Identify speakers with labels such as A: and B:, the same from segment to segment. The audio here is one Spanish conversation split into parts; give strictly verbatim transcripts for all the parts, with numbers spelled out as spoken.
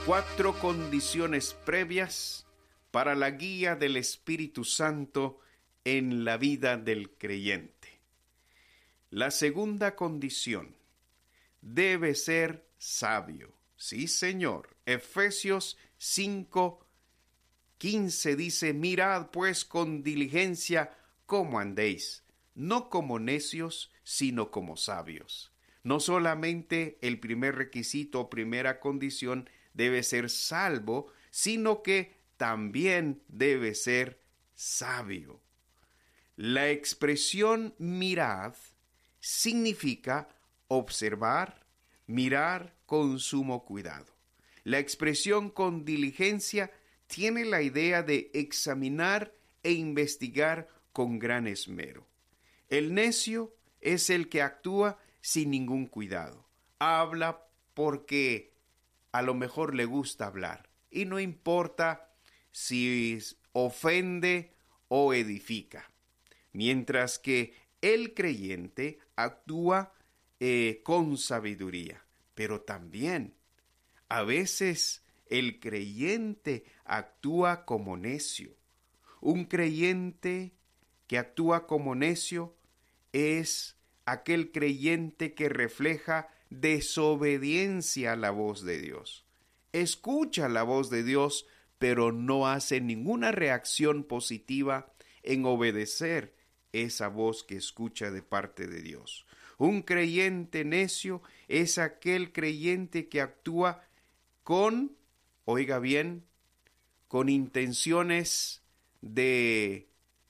A: Cuatro condiciones previas para la guía del Espíritu Santo en la vida del creyente. La segunda condición, debe ser sabio. Sí, Señor. Efesios cinco, quince dice, mirad pues con diligencia cómo andéis, no como necios, sino como sabios. No solamente el primer requisito o primera condición debe ser salvo, sino que también debe ser sabio. La expresión mirad significa observar, mirar con sumo cuidado. La expresión con diligencia tiene la idea de examinar e investigar con gran esmero. El necio es el que actúa sin ningún cuidado. Habla porque a lo mejor le gusta hablar y no importa si ofende o edifica. Mientras que el creyente actúa eh, con sabiduría, pero también a veces el creyente actúa como necio. Un creyente que actúa como necio es aquel creyente que refleja desobediencia a la voz de Dios. Escucha la voz de Dios, pero no hace ninguna reacción positiva en obedecer esa voz que escucha de parte de Dios. Un creyente necio es aquel creyente que actúa con, oiga bien, con intenciones de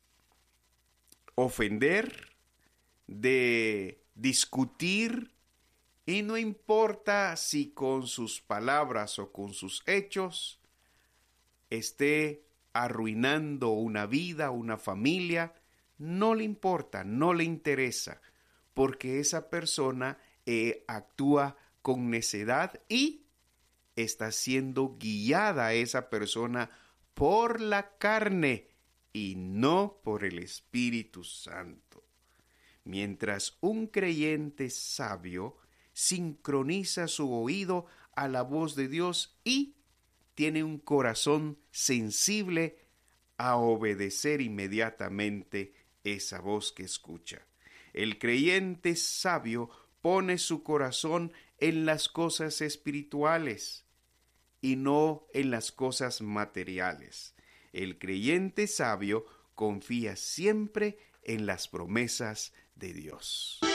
A: ofender, de discutir, y no importa si con sus palabras o con sus hechos esté arruinando una vida, una familia, no le importa, no le interesa, porque esa persona eh, actúa con necedad y está siendo guiada esa persona por la carne y no por el Espíritu Santo. Mientras un creyente sabio sincroniza su oído a la voz de Dios y tiene un corazón sensible a obedecer inmediatamente esa voz que escucha. El creyente sabio pone su corazón en las cosas espirituales y no en las cosas materiales. El creyente sabio confía siempre en las promesas de Dios.